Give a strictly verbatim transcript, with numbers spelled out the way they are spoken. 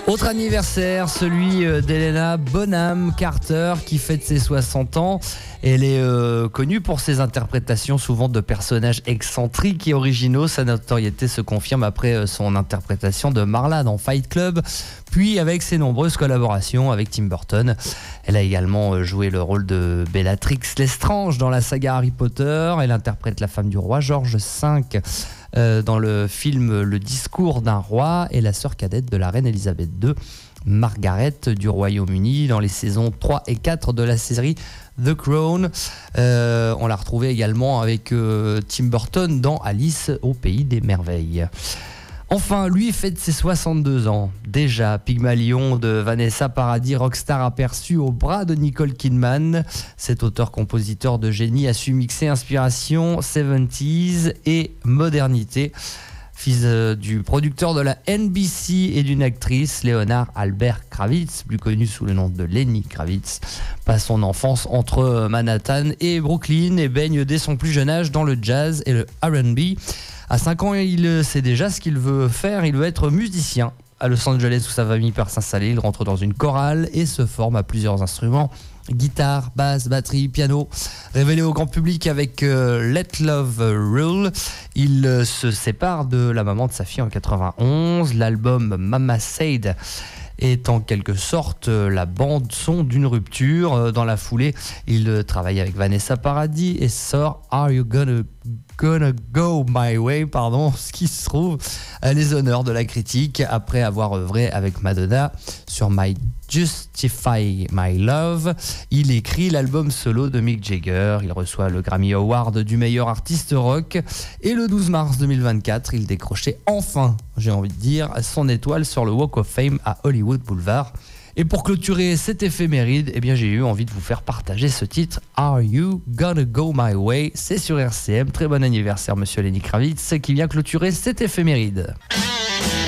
Autre anniversaire, celui d'Helena Bonham Carter qui fête ses soixante ans. Elle est euh, connue pour ses interprétations souvent de personnages excentriques et originaux. Sa notoriété se confirme après son interprétation de Marla dans Fight Club, puis avec ses nombreuses collaborations avec Tim Burton. Elle a également joué le rôle de Bellatrix Lestrange dans la saga Harry Potter. Elle interprète la femme du roi George cinq euh, dans le film Le discours d'un roi et la sœur cadette de la reine Elisabeth deux, Margaret du Royaume-Uni, dans les saisons trois et quatre de la série The Crown. Euh, on l'a retrouvée également avec euh, Tim Burton dans Alice au pays des merveilles. Enfin, lui fête ses soixante-deux ans. Déjà, Pygmalion de Vanessa Paradis, rockstar aperçu au bras de Nicole Kidman. Cet auteur-compositeur de génie a su mixer inspiration soixante-dix et modernité. Fils du producteur de la N B C et d'une actrice, Leonard Albert Kravitz, plus connu sous le nom de Lenny Kravitz, passe son enfance entre Manhattan et Brooklyn et baigne dès son plus jeune âge dans le jazz et le R and B. À cinq ans, il sait déjà ce qu'il veut faire, il veut être musicien. À Los Angeles, où sa famille part s'installer, il rentre dans une chorale et se forme à plusieurs instruments. Guitare, basse, batterie, piano. Révélé au grand public avec euh, Let Love Rule, il euh, se sépare de la maman de sa fille en quatre-vingt-onze. L'album Mama Said est en quelque sorte la bande-son d'une rupture. Dans la foulée, il travaille avec Vanessa Paradis et sort Are You Gonna, Gonna Go My Way, pardon, ce qui se trouve à les honneurs de la critique après avoir œuvré avec Madonna sur My Justify My Love. Il écrit l'album solo de Mick Jagger. Il reçoit le Grammy Award du meilleur artiste rock. Et le douze mars deux mille vingt-quatre, il décrochait enfin, j'ai envie de dire, son étoile sur le Walk of Fame à Hollywood Boulevard. Et pour clôturer cette éphéméride, eh bien, j'ai eu envie de vous faire partager ce titre, Are You Gonna Go My Way? C'est sur R C M. Très bon anniversaire, monsieur Lenny Kravitz, qui vient clôturer cette éphéméride.